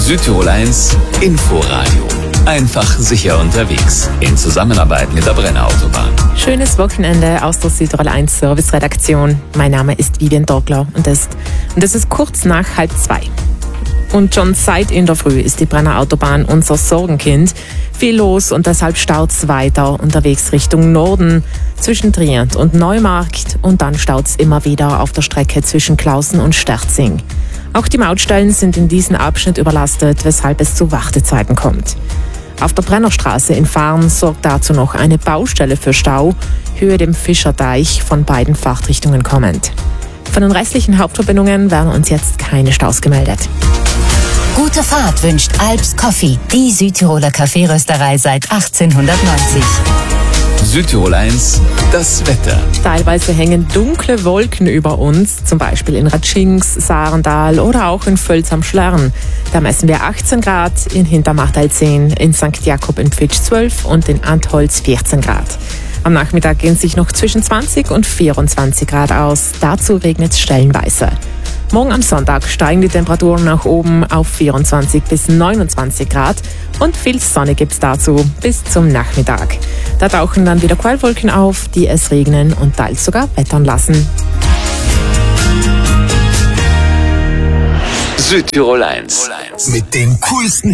Südtirol 1 Inforadio. Einfach sicher unterwegs. In Zusammenarbeit mit der Brenner Autobahn. Schönes Wochenende aus der Südtirol 1 Service-Redaktion. Mein Name ist Vivian Dorgler und es ist kurz nach 1:30. Und schon seit in der Früh ist die Brenner Autobahn unser Sorgenkind. Viel los und deshalb staut's weiter unterwegs Richtung Norden zwischen Trient und Neumarkt und dann staut's immer wieder auf der Strecke zwischen Klausen und Sterzing. Auch die Mautstellen sind in diesem Abschnitt überlastet, weshalb es zu Wartezeiten kommt. Auf der Brennerstraße in Farn sorgt dazu noch eine Baustelle für Stau, Höhe dem Fischerdeich von beiden Fahrtrichtungen kommend. Von den restlichen Hauptverbindungen werden uns jetzt keine Staus gemeldet. Gute Fahrt wünscht Alps Coffee, die Südtiroler Kaffeerösterei seit 1890. Südtirol 1, das Wetter. Teilweise hängen dunkle Wolken über uns, zum Beispiel in Ratschings, Sarendal oder auch in Völz am Schlern. Da messen wir 18 Grad, in Hintermachtal 10, in St. Jakob in Pfitsch 12 und in Antholz 14 Grad. Am Nachmittag gehen sich noch zwischen 20 und 24 Grad aus. Dazu regnet es stellenweise. Morgen am Sonntag steigen die Temperaturen nach oben auf 24 bis 29 Grad und viel Sonne gibt's dazu bis zum Nachmittag. Da tauchen dann wieder Quellwolken auf, die es regnen und teils sogar wettern lassen. Südtirol 1. Mit den coolsten